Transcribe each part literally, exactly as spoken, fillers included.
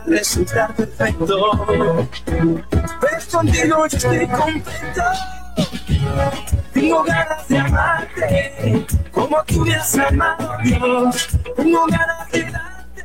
resultar perfecto. Pues contigo yo estoy contento. Tengo ganas de amarte como tú me has amado, Dios. Tengo ganas de darte.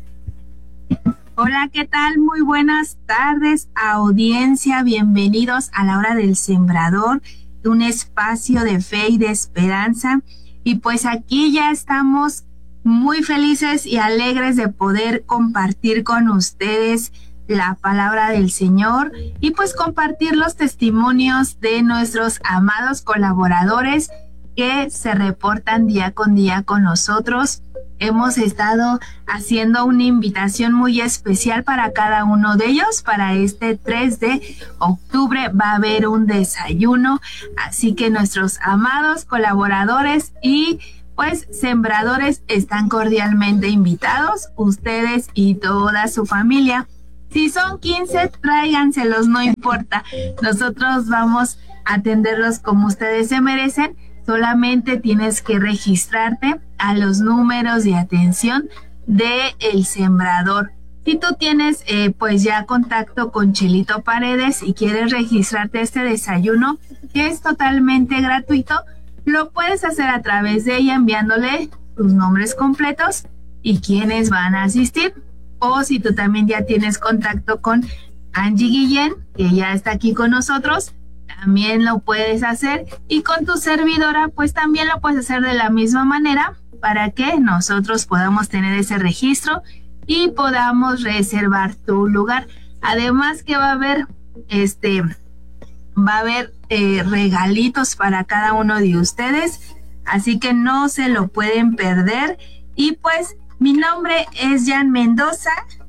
Hola, ¿qué tal? Muy buenas tardes, audiencia. Bienvenidos a la hora del sembrador, un espacio de fe y de esperanza. Y pues aquí ya estamos muy felices y alegres de poder compartir con ustedes la palabra del Señor y pues compartir los testimonios de nuestros amados colaboradores que se reportan día con día con nosotros. Hemos estado haciendo una invitación muy especial para cada uno de ellos. Para este tres de octubre va a haber un desayuno, así que nuestros amados colaboradores y pues sembradores están cordialmente invitados, ustedes y toda su familia. Si son quince, tráiganselos, no importa. Nosotros vamos a atenderlos como ustedes se merecen. Solamente tienes que registrarte a los números de atención de El Sembrador. Si tú tienes eh, pues ya contacto con Chelito Paredes y quieres registrarte a este desayuno, que es totalmente gratuito, lo puedes hacer a través de ella enviándole tus nombres completos y quiénes van a asistir. O si tú también ya tienes contacto con Angie Guillén, que ya está aquí con nosotros, también lo puedes hacer. Y con tu servidora, pues también lo puedes hacer de la misma manera para que nosotros podamos tener ese registro y podamos reservar tu lugar. Además que va a haber, este, va a haber eh, regalitos para cada uno de ustedes, así que no se lo pueden perder. Y pues mi nombre es Jan Mendoza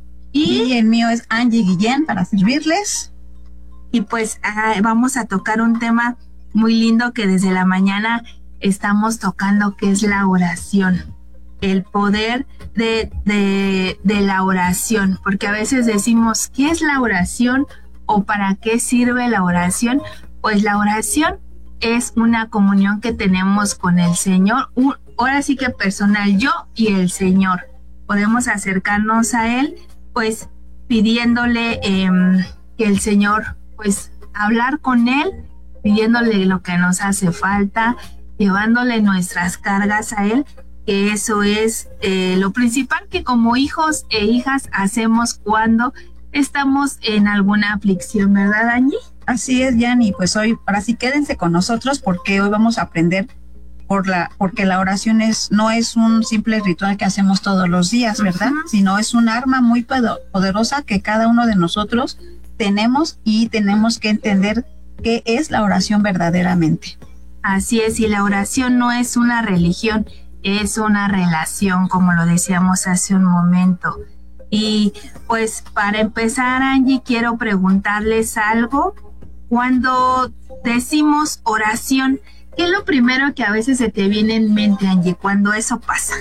y, y el mío es Angie Guillén para servirles. Y pues ah, vamos a tocar un tema muy lindo que desde la mañana estamos tocando, que es la oración, el poder de, de, de la oración, porque a veces decimos, ¿qué es la oración o para qué sirve la oración? Pues la oración es una comunión que tenemos con el Señor, un, ahora sí que personal, yo y el Señor. Podemos acercarnos a Él, pues pidiéndole eh, que el Señor, pues hablar con Él, pidiéndole lo que nos hace falta, llevándole nuestras cargas a Él, que eso es eh, lo principal que como hijos e hijas hacemos cuando estamos en alguna aflicción, ¿verdad, Angie? Así es, Jan, y pues hoy, ahora sí quédense con nosotros porque hoy vamos a aprender por la, porque la oración es, no es un simple ritual que hacemos todos los días, ¿verdad? Uh-huh. Sino es un arma muy poderosa que cada uno de nosotros tenemos y tenemos que entender qué es la oración verdaderamente. Así es, y la oración no es una religión, es una relación, como lo decíamos hace un momento. Y pues para empezar, Angie, quiero preguntarles algo. Cuando decimos oración, ¿qué es lo primero que a veces se te viene en mente, Angie, cuando eso pasa?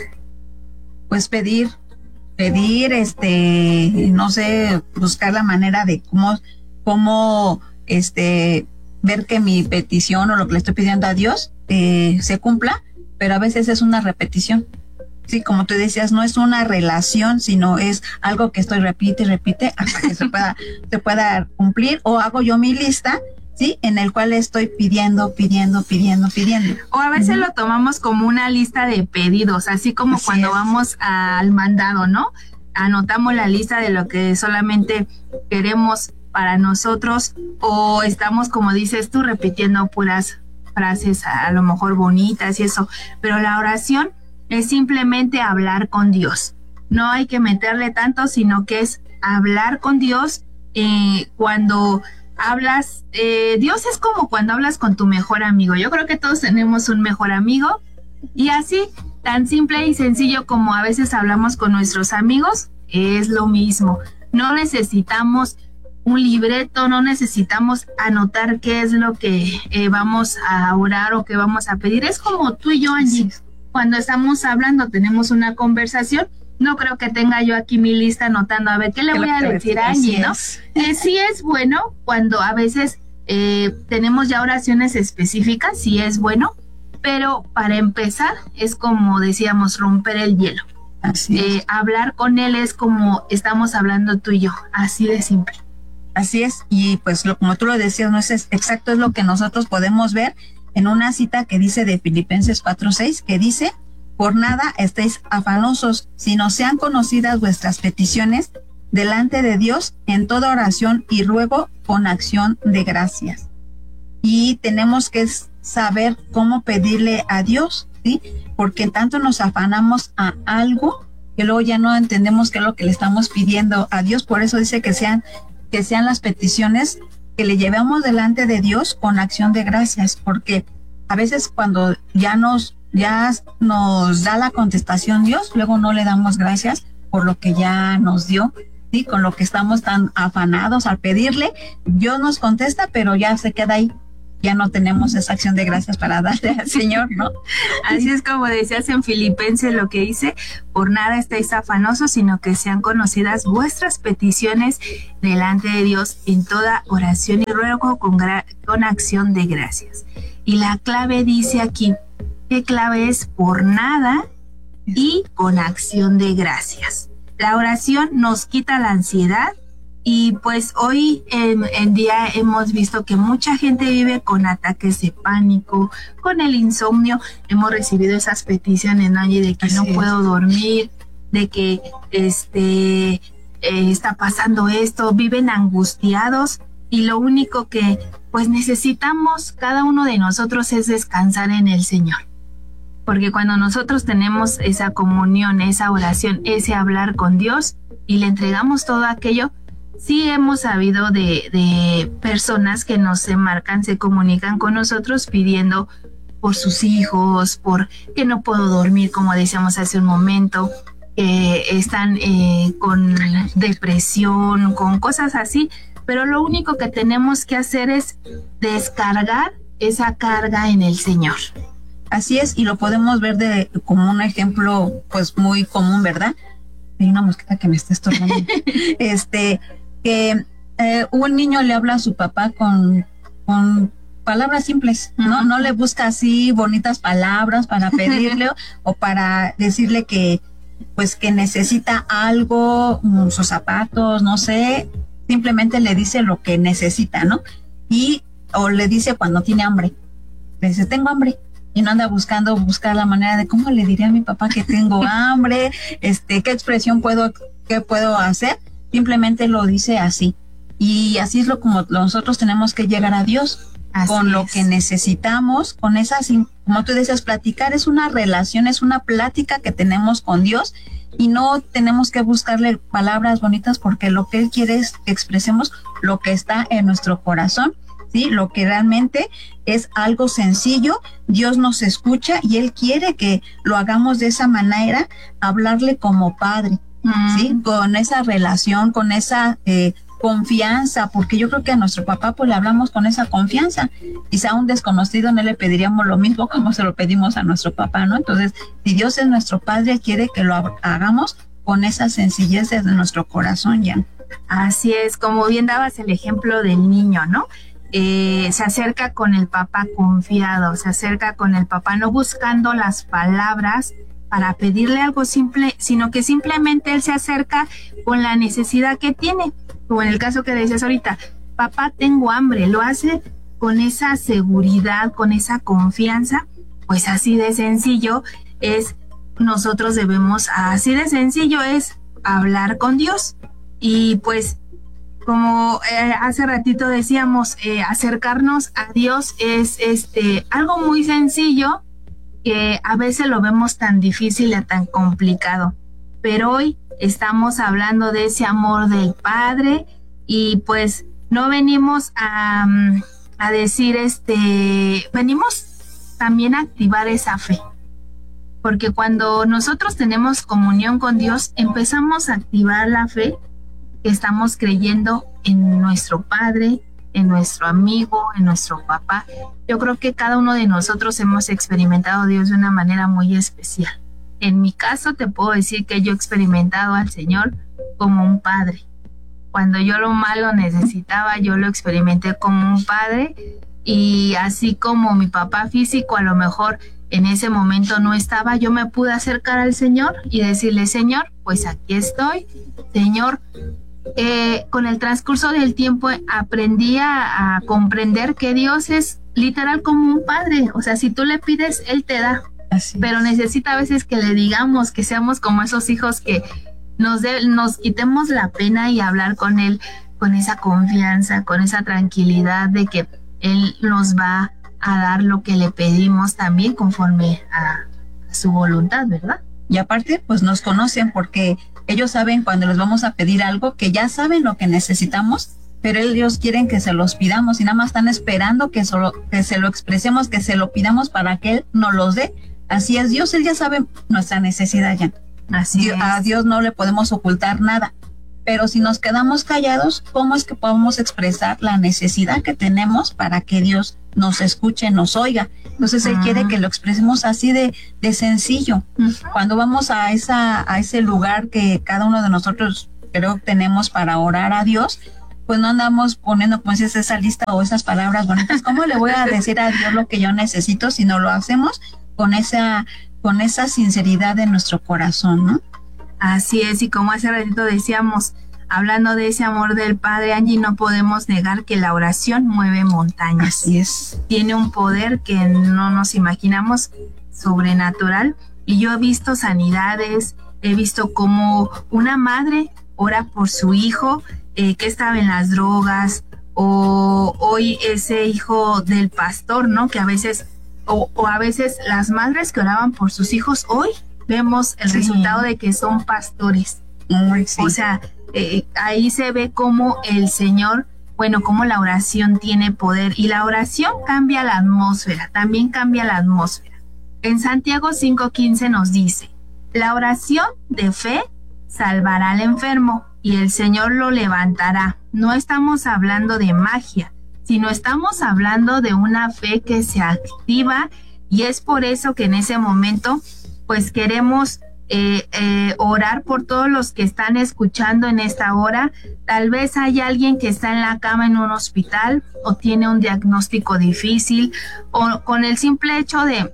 Pues pedir, pedir, este, no sé, buscar la manera de cómo, cómo, este, ver que mi petición o lo que le estoy pidiendo a Dios eh, se cumpla, pero a veces es una repetición. Sí, como tú decías, no es una relación, sino es algo que estoy repite y repite hasta que se pueda, se pueda cumplir, o hago yo mi lista, sí, en el cual estoy pidiendo, pidiendo, pidiendo, pidiendo. O a veces uh-huh. lo tomamos como una lista de pedidos, así como así cuando es. Vamos al mandado, ¿no? Anotamos la lista de lo que solamente queremos para nosotros, o estamos, como dices tú, repitiendo puras frases a, a lo mejor bonitas y eso, pero la oración es simplemente hablar con Dios. No hay que meterle tanto, sino que es hablar con Dios. Eh, cuando hablas, eh, Dios es como cuando hablas con tu mejor amigo. Yo creo que todos tenemos un mejor amigo, y así, tan simple y sencillo como a veces hablamos con nuestros amigos, es lo mismo. No necesitamos un libreto, no necesitamos anotar qué es lo que eh, vamos a orar o qué vamos a pedir. Es como tú y yo, Angie. Cuando estamos hablando, tenemos una conversación, no creo que tenga yo aquí mi lista anotando, a ver, ¿qué le voy a decir a Angie, no? Eh, sí es bueno cuando a veces eh, tenemos ya oraciones específicas, sí es bueno, pero para empezar es como decíamos, romper el hielo. Así es. Eh, hablar con Él es como estamos hablando tú y yo, así de simple. Así es, y pues lo, como tú lo decías, no es exacto, es lo que nosotros podemos ver en una cita que dice de Filipenses cuatro seis, que dice: por nada estéis afanosos, sino sean conocidas vuestras peticiones delante de Dios en toda oración y ruego con acción de gracias. Y tenemos que saber cómo pedirle a Dios, ¿sí? Porque tanto nos afanamos a algo que luego ya no entendemos qué es lo que le estamos pidiendo a Dios. Por eso dice que sean, que sean las peticiones que le llevemos delante de Dios con acción de gracias, porque a veces cuando ya nos, ya nos da la contestación Dios, luego no le damos gracias por lo que ya nos dio. Sí, con lo que estamos tan afanados al pedirle, Dios nos contesta, pero ya se queda ahí. Ya no tenemos esa acción de gracias para darle al Señor, ¿no? Así es como decías en Filipenses lo que dice: por nada estáis afanosos, sino que sean conocidas vuestras peticiones delante de Dios en toda oración y ruego con, gra- con acción de gracias. Y la clave dice aquí, ¿qué clave es? Por nada y con acción de gracias. La oración nos quita la ansiedad y pues hoy en, en día hemos visto que mucha gente vive con ataques de pánico, con el insomnio. Hemos recibido esas peticiones, ¿no? Y de que Así no es. puedo dormir, de que este eh, está pasando esto, viven angustiados y lo único que pues necesitamos cada uno de nosotros es descansar en el Señor. Porque cuando nosotros tenemos esa comunión, esa oración, ese hablar con Dios y le entregamos todo aquello, sí hemos sabido de, de personas que nos se marcan, se comunican con nosotros pidiendo por sus hijos, por que no puedo dormir, como decíamos hace un momento, que eh, están eh, con depresión, con cosas así, pero lo único que tenemos que hacer es descargar esa carga en el Señor. Así es, y lo podemos ver de como un ejemplo pues muy común, ¿verdad? Hay una mosquita que me está estorbando. este, que eh, un niño le habla a su papá con, con palabras simples, ¿no? No le busca así bonitas palabras para pedirle o para decirle que pues que necesita algo, um, sus zapatos, no sé, simplemente le dice lo que necesita, ¿no? Y o le dice cuando tiene hambre, le dice tengo hambre. Y no anda buscando buscar la manera de cómo le diré a mi papá que tengo hambre, este, qué expresión puedo, qué puedo hacer. Simplemente lo dice así. Y así es lo como nosotros tenemos que llegar a Dios, Así con lo es. que necesitamos, con esas, como tú decías, platicar es una relación, es una plática que tenemos con Dios y no tenemos que buscarle palabras bonitas porque lo que Él quiere es que expresemos lo que está en nuestro corazón. ¿Sí? Lo que realmente es algo sencillo, Dios nos escucha y Él quiere que lo hagamos de esa manera, hablarle como Padre, Mm. ¿sí? Con esa relación, con esa eh, confianza, porque yo creo que a nuestro papá pues le hablamos con esa confianza. Quizá a un desconocido no le pediríamos lo mismo como se lo pedimos a nuestro papá, ¿no? Entonces, si Dios es nuestro Padre, quiere que lo hagamos con esa sencillez de nuestro corazón, ya. Así es, como bien dabas el ejemplo del niño, ¿no? Eh, se acerca con el papá confiado, se acerca con el papá no buscando las palabras para pedirle algo simple, sino que simplemente él se acerca con la necesidad que tiene, como en el caso que decías ahorita, papá tengo hambre, lo hace con esa seguridad, con esa confianza, pues así de sencillo es, nosotros debemos, así de sencillo es hablar con Dios y pues como eh, hace ratito decíamos, eh, acercarnos a Dios es este algo muy sencillo que a veces lo vemos tan difícil y tan complicado. Pero hoy estamos hablando de ese amor del Padre y pues no venimos a, a decir, este, venimos también a activar esa fe. Porque cuando nosotros tenemos comunión con Dios, empezamos a activar la fe. Estamos creyendo en nuestro Padre, en nuestro amigo, en nuestro papá. Yo creo que cada uno de nosotros hemos experimentado a Dios de una manera muy especial. En mi caso te puedo decir que yo he experimentado al Señor como un padre. Cuando yo lo malo necesitaba, yo lo experimenté como un padre y así como mi papá físico a lo mejor en ese momento no estaba, yo me pude acercar al Señor y decirle, Señor, pues aquí estoy, Señor. Eh, con el transcurso del tiempo aprendí a, a comprender que Dios es literal como un padre, o sea, si tú le pides, Él te da. Así pero es. Necesita a veces que le digamos, que seamos como esos hijos que nos, de, nos quitemos la pena y hablar con Él con esa confianza, con esa tranquilidad de que Él nos va a dar lo que le pedimos también conforme a, a su voluntad, ¿verdad? Y aparte, pues nos conocen porque ellos saben cuando les vamos a pedir algo, que ya saben lo que necesitamos, pero ellos quieren que se los pidamos y nada más están esperando que, solo, que se lo expresemos, que se lo pidamos para que Él nos los dé. Así es Dios, Él ya sabe nuestra necesidad ya. Así Dios, es. A Dios no le podemos ocultar nada. Pero si nos quedamos callados, ¿cómo es que podemos expresar la necesidad que tenemos para que Dios nos escuche, nos oiga? Entonces Él uh-huh. quiere que lo expresemos así de, de sencillo. Uh-huh. Cuando vamos a, esa, a ese lugar que cada uno de nosotros creo que tenemos para orar a Dios, pues no andamos poniendo, como dices, esa lista o esas palabras bonitas. ¿Cómo le voy a decir a Dios lo que yo necesito si no lo hacemos con esa, con esa sinceridad de nuestro corazón, ¿no? Así es, y como hace ratito decíamos, hablando de ese amor del Padre, Angie, no podemos negar que la oración mueve montañas. Así es. Tiene un poder que no nos imaginamos, sobrenatural, y yo he visto sanidades, he visto cómo una madre ora por su hijo eh, que estaba en las drogas, o hoy ese hijo del pastor, ¿no? Que a veces, o, o a veces las madres que oraban por sus hijos, hoy vemos el sí. resultado de que son pastores. Muy, sí. O sea, eh, ahí se ve cómo el Señor, bueno, cómo la oración tiene poder, y la oración cambia la atmósfera, también cambia la atmósfera. En Santiago cinco quince nos dice, la oración de fe salvará al enfermo y el Señor lo levantará. No estamos hablando de magia, sino estamos hablando de una fe que se activa, y es por eso que en ese momento pues queremos eh, eh, orar por todos los que están escuchando en esta hora. Tal vez hay alguien que está en la cama en un hospital o tiene un diagnóstico difícil, o con el simple hecho de,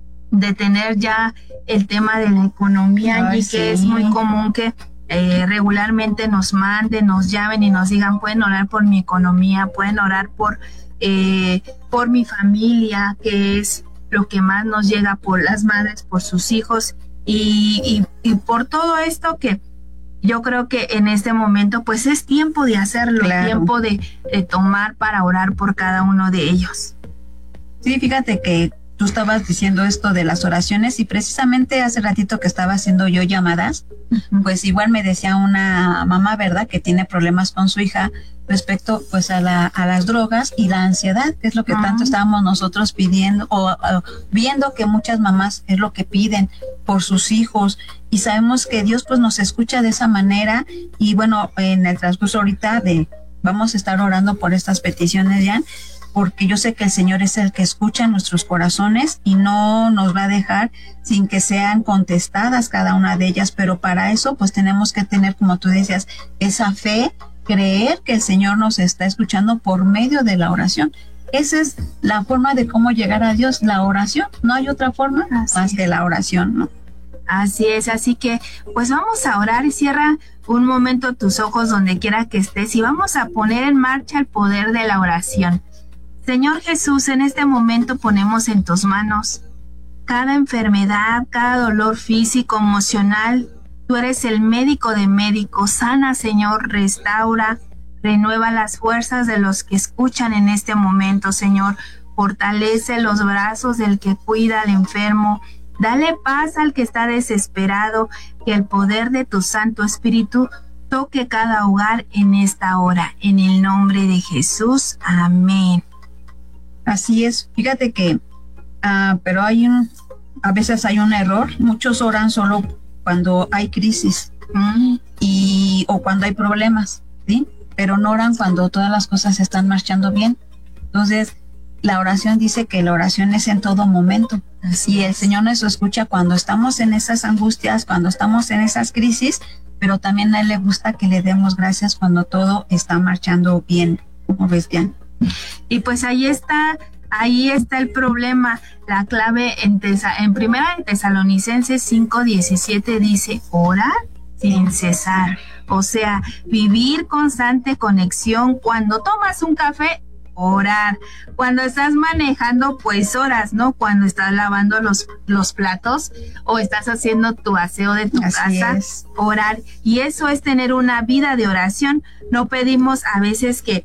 de tener ya el tema de la economía, y sí. que es muy común que eh, regularmente nos manden, nos llamen y nos digan, pueden orar por mi economía, pueden orar por, eh, por mi familia, que es lo que más nos llega, por las madres, por sus hijos, y, y, y por todo esto que yo creo que en este momento pues es tiempo de hacerlo, claro. tiempo de, de tomar para orar por cada uno de ellos. Sí, fíjate que tú estabas diciendo esto de las oraciones, y precisamente hace ratito que estaba haciendo yo llamadas, uh-huh. pues igual me decía una mamá, ¿verdad?, que tiene problemas con su hija respecto pues a la a las drogas y la ansiedad, que es lo que uh-huh. tanto estábamos nosotros pidiendo o, o viendo que muchas mamás es lo que piden por sus hijos, y sabemos que Dios pues nos escucha de esa manera. Y bueno, en el transcurso ahorita de vamos a estar orando por estas peticiones, ya, porque yo sé que el Señor es el que escucha nuestros corazones y no nos va a dejar sin que sean contestadas cada una de ellas, pero para eso pues tenemos que tener, como tú decías, esa fe, creer que el Señor nos está escuchando por medio de la oración. Esa es la forma de cómo llegar a Dios, la oración. No hay otra forma así más que la oración, ¿no? Así es, así que pues vamos a orar, y cierra un momento tus ojos donde quiera que estés, y vamos a poner en marcha el poder de la oración. Señor Jesús, en este momento ponemos en tus manos cada enfermedad, cada dolor físico, emocional. Tú eres el médico de médicos. Sana, Señor, restaura, renueva las fuerzas de los que escuchan en este momento, Señor. Fortalece los brazos del que cuida al enfermo. Dale paz al que está desesperado. Que el poder de tu Santo Espíritu toque cada hogar en esta hora. En el nombre de Jesús. Amén. Así es. Fíjate que, uh, pero hay un, a veces hay un error. Muchos oran solo cuando hay crisis mm. y o cuando hay problemas, ¿sí? Pero no oran cuando todas las cosas están marchando bien. Entonces, la oración dice que la oración es en todo momento. Así y el Señor nos escucha cuando estamos en esas angustias, cuando estamos en esas crisis, pero también a Él le gusta que le demos gracias cuando todo está marchando bien. ¿Cómo ves, Jan? Y pues ahí está, ahí está el problema. La clave en, Tesa, en primera en Tesalonicenses cinco diecisiete dice, orar sin cesar. O sea, vivir constante conexión. Cuando tomas un café, orar. Cuando estás manejando, pues oras, ¿no? Cuando estás lavando los, los platos o estás haciendo tu aseo de tu Así casa, es. orar. Y eso es tener una vida de oración. No pedimos a veces que,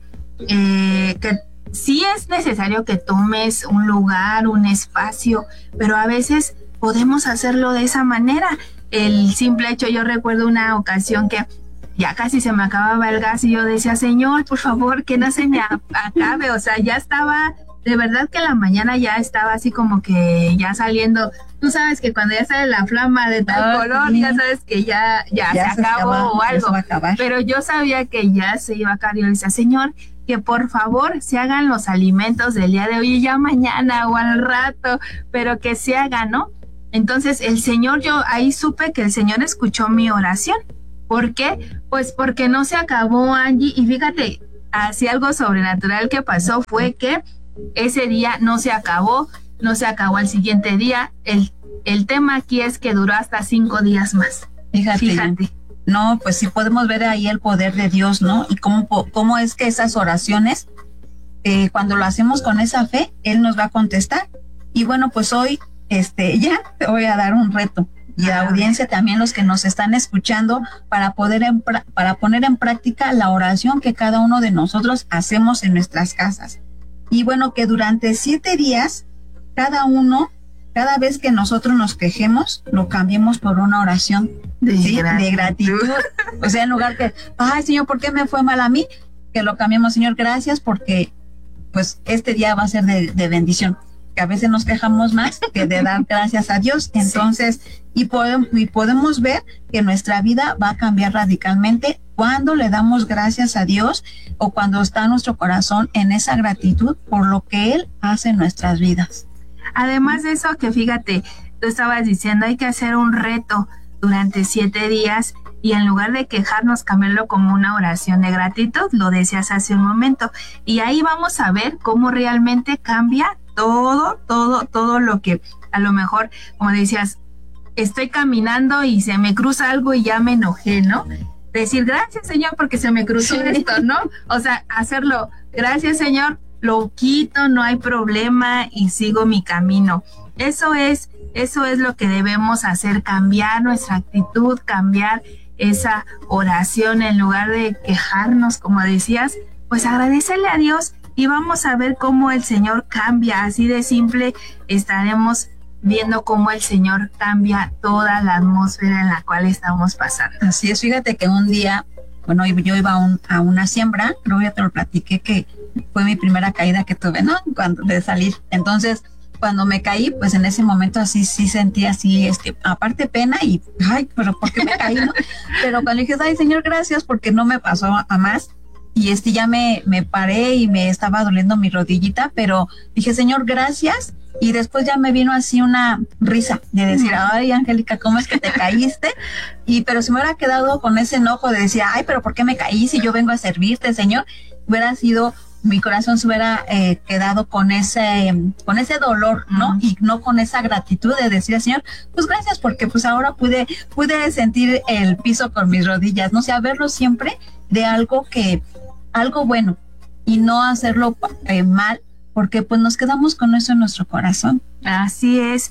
eh, que sí es necesario que tomes un lugar, un espacio, pero a veces podemos hacerlo de esa manera. El simple hecho, yo recuerdo una ocasión que ya casi se me acababa el gas y yo decía, Señor, por favor, que no se me acabe. O sea, ya estaba, de verdad que la mañana ya estaba así como que ya saliendo. Tú sabes que cuando ya sale la flama de tal Ah, color, sí. ya sabes que ya, ya, Ya se, se acabó acaba, o ya algo. se va a acabar. Pero yo sabía que ya se iba a acabar. Y yo le decía, Señor, que por favor se hagan los alimentos del día de hoy, ya mañana o al rato, pero que se hagan, ¿no? Entonces el Señor, yo ahí supe que el Señor escuchó mi oración. ¿Por qué? Pues porque no se acabó, Angie, y fíjate, así algo sobrenatural que pasó fue que ese día no se acabó, no se acabó al siguiente día. El, el tema aquí es que duró hasta cinco días más. Fíjate. Fíjate. No, pues sí podemos ver ahí el poder de Dios, ¿no? Y cómo, cómo es que esas oraciones, eh, cuando lo hacemos con esa fe, Él nos va a contestar. Y bueno, pues hoy, este, ya te voy a dar un reto. Y a la audiencia también, los que nos están escuchando, para poder en, para poner en práctica la oración que cada uno de nosotros hacemos en nuestras casas. Y bueno, que durante siete días, cada uno, cada vez que nosotros nos quejemos, lo cambiemos por una oración De ¿sí? gratitud. de gratitud. O sea, en lugar que, ay, Señor, ¿por qué me fue mal a mí? Que lo cambiemos, Señor, gracias, porque pues este día va a ser de, de bendición. Que a veces nos quejamos más que de dar gracias a Dios. Entonces, sí. y, podemos, y podemos ver que nuestra vida va a cambiar radicalmente cuando le damos gracias a Dios o cuando está nuestro corazón en esa gratitud por lo que Él hace en nuestras vidas. Además de eso, que fíjate, tú estabas diciendo, hay que hacer un reto durante siete días y en lugar de quejarnos, cambiarlo como una oración de gratitud, lo decías hace un momento. Y ahí vamos a ver cómo realmente cambia todo, todo, todo lo que a lo mejor, como decías, estoy caminando y se me cruza algo y ya me enojé, ¿no? Decir, gracias, Señor, porque se me cruzó sí. esto, ¿no? O sea, hacerlo, gracias, Señor, lo quito, no hay problema y sigo mi camino. Eso es, eso es lo que debemos hacer, cambiar nuestra actitud, cambiar esa oración en lugar de quejarnos, como decías, pues agradecerle a Dios y vamos a ver cómo el Señor cambia, así de simple estaremos viendo cómo el Señor cambia toda la atmósfera en la cual estamos pasando. Así es, fíjate que un día, bueno, yo iba a, un, a una siembra, creo que ya te lo platiqué, que fue mi primera caída que tuve, ¿no? Cuando de salir. Entonces, cuando me caí, pues en ese momento así sí sentí así, este, aparte pena y, ay, pero ¿por qué me caí, no? Pero cuando dije, ay, Señor, gracias, porque no me pasó a más. Y este ya me, me paré y me estaba doliendo mi rodillita, pero dije, Señor, gracias. Y después ya me vino así una risa de decir, ay, Angélica, ¿cómo es que te caíste? Y pero si me hubiera quedado con ese enojo de decir, ay, pero ¿por qué me caí si yo vengo a servirte, Señor? Hubiera sido, mi corazón se hubiera eh, quedado con ese, con ese dolor, ¿no? Uh-huh. Y no con esa gratitud de decir, Señor, pues gracias, porque pues ahora pude, pude sentir el piso con mis rodillas, no sé, sea, verlo siempre de algo que, algo bueno y no hacerlo eh, mal, porque pues nos quedamos con eso en nuestro corazón. Así es.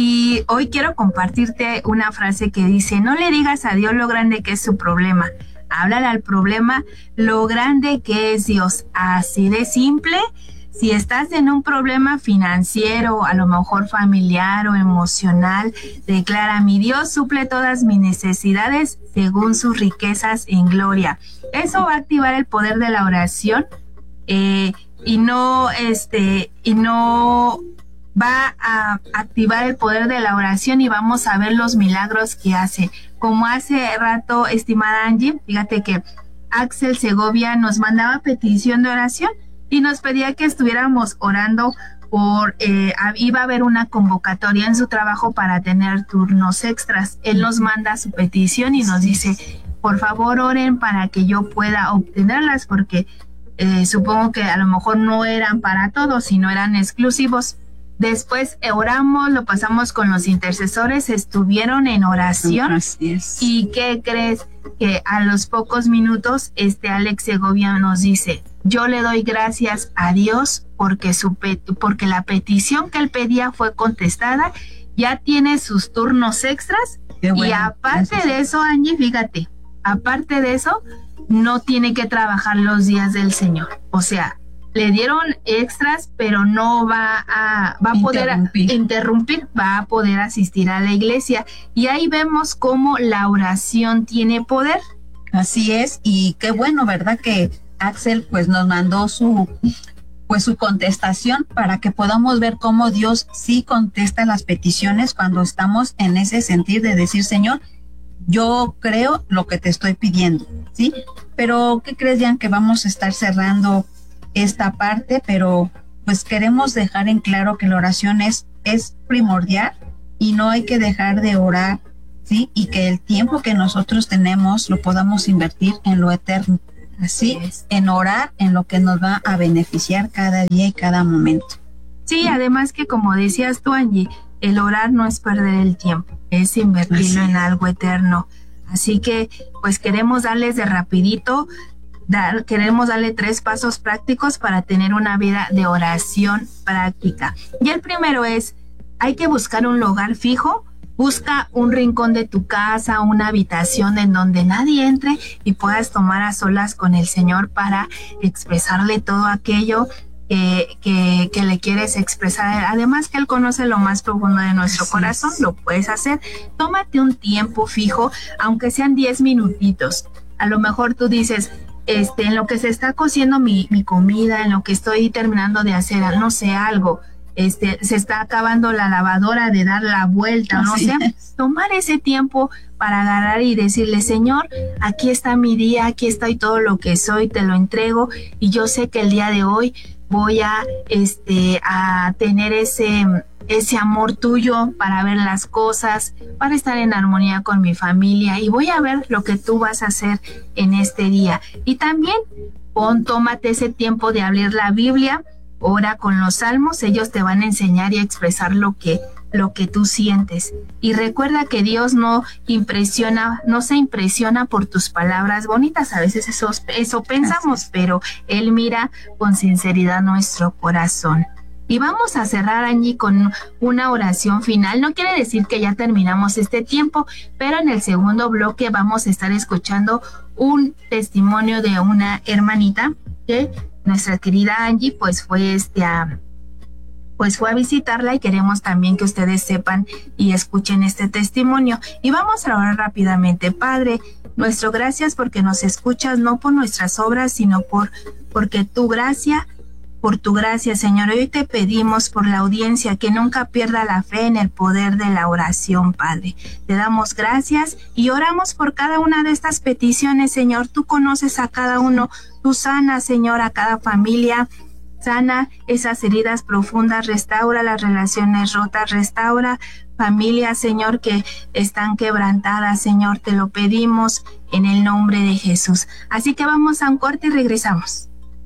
Y hoy quiero compartirte una frase que dice, no le digas a Dios lo grande que es su problema, háblale al problema lo grande que es Dios. Así de simple. Si estás en un problema financiero, a lo mejor familiar o emocional, declara, mi Dios suple todas mis necesidades según sus riquezas en gloria. Eso va a activar el poder de la oración eh, y no este y no va a activar el poder de la oración y vamos a ver los milagros que hace. Como hace rato, estimada Angie, fíjate que Axel Segovia nos mandaba petición de oración y nos pedía que estuviéramos orando por, eh, iba a haber una convocatoria en su trabajo para tener turnos extras. Él nos manda su petición y nos dice, por favor oren para que yo pueda obtenerlas, porque eh, supongo que a lo mejor no eran para todos, sino eran exclusivos. Después oramos, lo pasamos con los intercesores, estuvieron en oración. Así es. ¿Y qué crees? Que a los pocos minutos este Alex Segovia nos dice: yo le doy gracias a Dios porque, su pet- porque la petición que él pedía fue contestada, ya tiene sus turnos extras. Qué bueno, y aparte gracias. de eso, Angie, fíjate, aparte de eso, no tiene que trabajar los días del Señor. O sea, le dieron extras, pero no va a, va a poder Interrumpir. interrumpir, va a poder asistir a la iglesia. Y ahí vemos cómo la oración tiene poder. Así es, y qué bueno, ¿verdad? Que Axel pues nos mandó su pues su contestación para que podamos ver cómo Dios sí contesta las peticiones cuando estamos en ese sentir de decir: Señor, yo creo lo que te estoy pidiendo, ¿sí? Pero ¿qué crees, Jan? Que vamos a estar cerrando esta parte, pero pues queremos dejar en claro que la oración es, es primordial y no hay que dejar de orar, ¿sí? Y que el tiempo que nosotros tenemos lo podamos invertir en lo eterno, así, en orar en lo que nos va a beneficiar cada día y cada momento. Sí, además que como decías tú, Angie, el orar no es perder el tiempo, es invertirlo Así en es. algo eterno. Así que pues queremos darles de rapidito, dar, queremos darle tres pasos prácticos para tener una vida de oración práctica. Y el primero es, hay que buscar un lugar fijo. Busca un rincón de tu casa, una habitación en donde nadie entre y puedas tomar a solas con el Señor para expresarle todo aquello que, que, que le quieres expresar. Además que Él conoce lo más profundo de nuestro Así corazón, es. lo puedes hacer. Tómate un tiempo fijo, aunque sean diez minutitos. A lo mejor tú dices, este, en lo que se está cociendo mi, mi comida, en lo que estoy terminando de hacer, no sé, algo. Este, se está acabando la lavadora de dar la vuelta, no Así sé, es. tomar ese tiempo para agarrar y decirle: Señor, aquí está mi día, aquí estoy todo lo que soy, te lo entrego, y yo sé que el día de hoy voy a, este, a tener ese, ese amor tuyo para ver las cosas, para estar en armonía con mi familia, y voy a ver lo que tú vas a hacer en este día. Y también pon, tómate ese tiempo de abrir la Biblia. Ora con los salmos, ellos te van a enseñar y a expresar lo que, lo que tú sientes. Y recuerda que Dios no impresiona, no se impresiona por tus palabras bonitas. A veces eso, eso pensamos, pero Él mira con sinceridad nuestro corazón. Y vamos a cerrar, Angie, con una oración final. No quiere decir que ya terminamos este tiempo, pero en el segundo bloque vamos a estar escuchando un testimonio de una hermanita que nuestra querida Angie pues fue este a, pues fue a visitarla, y queremos también que ustedes sepan y escuchen este testimonio. Y vamos a orar rápidamente. Padre nuestro, gracias porque nos escuchas, no por nuestras obras, sino por porque tu gracia, por tu gracia, Señor. Hoy te pedimos por la audiencia que nunca pierda la fe en el poder de la oración, Padre. Te damos gracias y oramos por cada una de estas peticiones, Señor. Tú conoces a cada uno. Tú sana, Señor, a cada familia. Sana esas heridas profundas, restaura las relaciones rotas, restaura familias, Señor, que están quebrantadas, Señor. Te lo pedimos en el nombre de Jesús. Así que vamos a un corte y regresamos.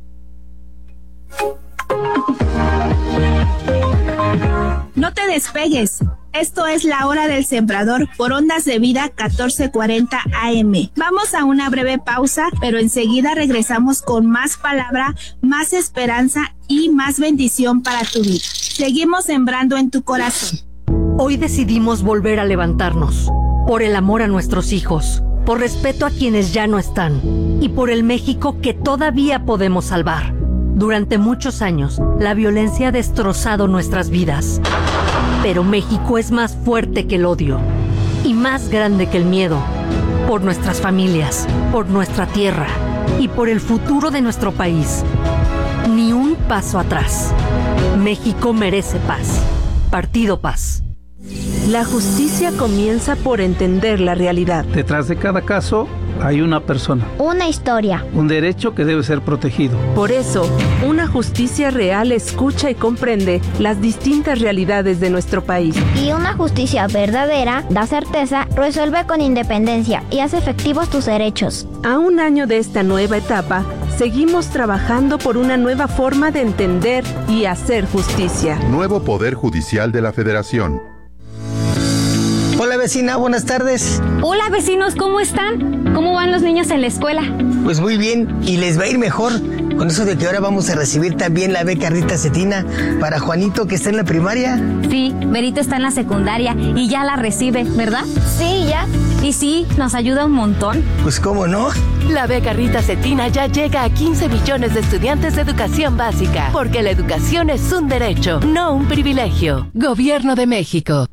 No te despegues. Esto es La Hora del Sembrador por Ondas de Vida catorce cuarenta A M. Vamos a una breve pausa, pero enseguida regresamos con más palabra, más esperanza y más bendición para tu vida. Seguimos sembrando en tu corazón. Hoy decidimos volver a levantarnos, por el amor a nuestros hijos, por respeto a quienes ya no están y por el México que todavía podemos salvar. Durante muchos años, la violencia ha destrozado nuestras vidas. Pero México es más fuerte que el odio y más grande que el miedo. Por nuestras familias, por nuestra tierra y por el futuro de nuestro país. Ni un paso atrás. México merece paz. Partido Paz. La justicia comienza por entender la realidad. Detrás de cada caso hay una persona, una historia, un derecho que debe ser protegido. Por eso, una justicia real escucha y comprende las distintas realidades de nuestro país. Y una justicia verdadera da certeza, resuelve con independencia y hace efectivos tus derechos. A un año de esta nueva etapa, Seguimos trabajando por una nueva forma de entender y hacer justicia. Nuevo Poder Judicial de la Federación. Hola vecina, buenas tardes. Hola vecinos, ¿cómo están? ¿Cómo van los niños en la escuela? Pues muy bien, y les va a ir mejor con eso de que ahora vamos a recibir también la beca Rita Cetina para Juanito, que está en la primaria. Sí, Berito está en la secundaria y ya la recibe, ¿verdad? Sí, ya. Y sí, nos ayuda un montón. Pues cómo no. La beca Rita Cetina ya llega a quince millones de estudiantes de educación básica, porque la educación es un derecho, no un privilegio. Gobierno de México.